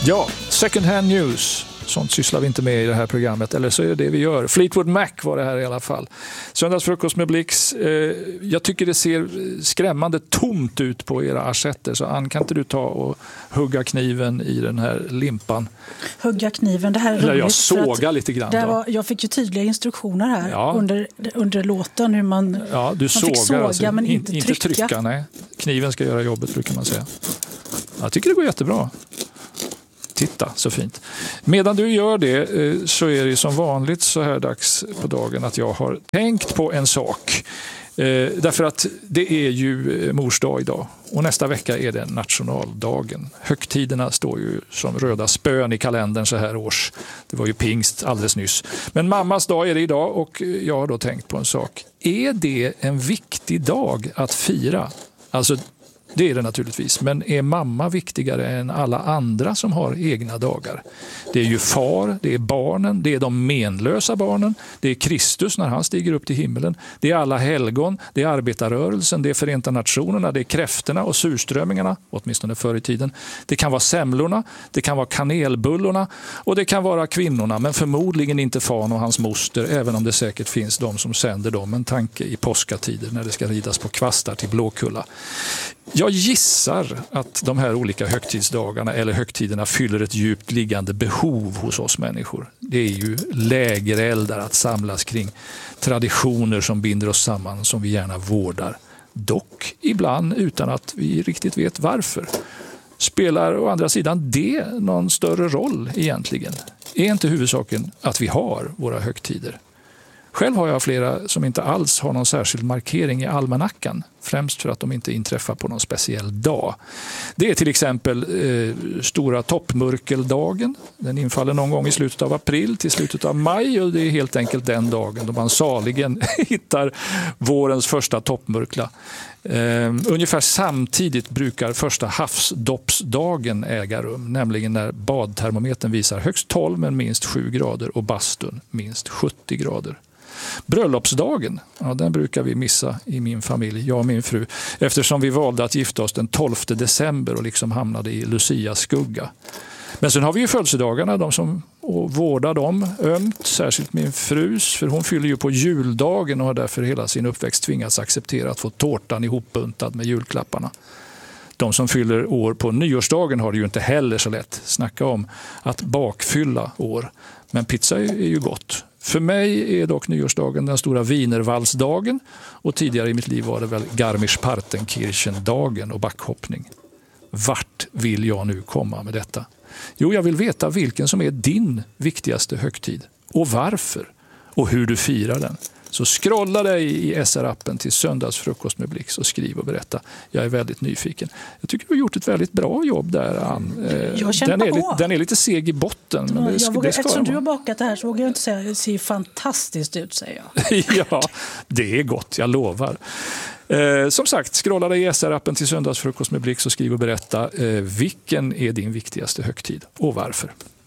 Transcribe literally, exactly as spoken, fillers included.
Ja, second hand news. Sånt sysslar vi inte med i det här programmet. Eller så är det det vi gör. Fleetwood Mac var det här i alla fall. Söndagsfrukost med Blix. Jag tycker det ser skrämmande tomt ut på era assetter. Så Ann, kan inte du ta och hugga kniven i den här limpan? Hugga kniven, det här är Eller jag roligt. sågar lite grann. Det var, jag fick ju tydliga instruktioner här ja. under, under låten. Hur man, ja, du man sågar, fick såga alltså. men inte In, trycka. Inte trycka, nej. Kniven ska göra jobbet, brukar man säga. Jag tycker det går jättebra. Titta, så fint. Medan du gör det så är det som vanligt så här dags på dagen att jag har tänkt på en sak. Därför att det är ju mors dag idag och nästa vecka är det nationaldagen. Högtiderna står ju som röda spön i kalendern så här års. Det var ju pingst alldeles nyss. Men mammas dag är det idag och jag har då tänkt på en sak. Är det en viktig dag att fira? Alltså det är det naturligtvis, men är mamma viktigare än alla andra som har egna dagar? Det är ju far, det är barnen, det är de menlösa barnen, det är Kristus när han stiger upp till himmelen, det är alla helgon, det är arbetarrörelsen, det är Förenta nationerna, det är kräftorna och surströmmingarna, åtminstone förr i tiden. Det kan vara semlorna, det kan vara kanelbullorna och det kan vara kvinnorna, men förmodligen inte fan och hans moster, även om det säkert finns de som sänder dem en tanke i påskatider när det ska ridas på kvastar till Blåkulla. Jag gissar att de här olika högtidsdagarna eller högtiderna fyller ett djupt liggande behov hos oss människor. Det är ju lägereldar att samlas kring traditioner som binder oss samman, som vi gärna vårdar. Dock ibland utan att vi riktigt vet varför. Spelar å andra sidan det någon större roll egentligen? Är inte huvudsaken att vi har våra högtider? Själv har jag flera som inte alls har någon särskild markering i almanackan. Främst för att de inte inträffar på någon speciell dag. Det är till exempel eh, stora toppmörkeldagen. Den infaller någon gång i slutet av april till slutet av maj. Och det är helt enkelt den dagen då man saligen hittar vårens första toppmörkla. Eh, ungefär samtidigt brukar första havsdoppsdagen äga rum. Nämligen när badtermometern visar högst tolv men minst sju grader och bastun minst sjuttio grader. Bröllopsdagen, ja, den brukar vi missa i min familj, jag och min fru, eftersom vi valde att gifta oss den tolfte december och liksom hamnade i Lucias skugga. Men sen har vi ju födelsedagarna, de som vårdar dem ömt, särskilt min frus, för hon fyller ju på juldagen och har därför hela sin uppväxt tvingats acceptera att få tårtan ihopbuntad med julklapparna. De som fyller år på nyårsdagen har det ju inte heller så lätt. Snacka om att bakfylla år. Men pizza är ju gott. För mig är dock nyårsdagen den stora wienervalsdagen och tidigare i mitt liv var det väl Garmisch-Partenkirchen-dagen och backhoppning. Vart vill jag nu komma med detta? Jo, jag vill veta vilken som är din viktigaste högtid och varför och hur du firar den. Så scrolla dig i S R-appen till Söndagsfrukost med Blix och skriv och berätta. Jag är väldigt nyfiken. Jag tycker du har gjort ett väldigt bra jobb där, Ann. Jag kämpar den, är på. Lite, den är lite seg i botten. Men det, jag vågar, det eftersom du har bakat det här så vågar jag inte säga att det ser fantastiskt ut, säger jag. Ja, det är gott, jag lovar. Eh, som sagt, scrolla dig i S R-appen till Söndagsfrukost med Blix och skriv och berätta. Eh, vilken är din viktigaste högtid och varför?